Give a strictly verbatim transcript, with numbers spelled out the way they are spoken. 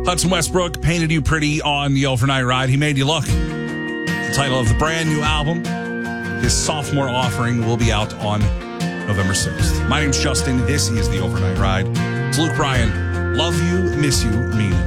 Hudson Westbrook painted you pretty on the Overnight Ride. He made you look. The title of the brand new album. His sophomore offering will be out on November sixth. My name's Justin. This is the Overnight Ride. It's Luke Bryan. Love you, miss you, mean